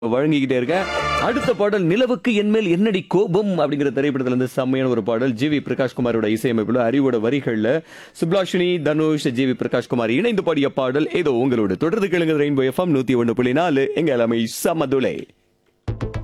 வழங்கிக்கிட்டே இருக்கேன். அடுத்த பாடல் நிலவுக்கு என்மேல் என்னடி கோபம் அப்படிங்கிற திரைப்படத்துல இருந்து செம்மையான ஒரு பாடல். ஜி வி பிரகாஷ்குமாரோட இசையமைப்புல அறிவோட வரிகள்ல சுப்லாஷினி, தனுஷ், ஜி வி பிரகாஷ்குமார் இணைந்து பாடிய பாடல் ஏதோ உங்களோட தொடர்ந்து கேளுங்க. ரெயின்போ எஃப்எம் 101.4 எங்க எல்லாமே சமதுலை.